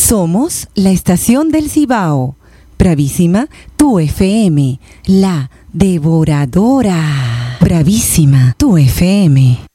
Somos la estación del Cibao. Bravísima, tu FM. La devoradora. Bravísima, tu FM.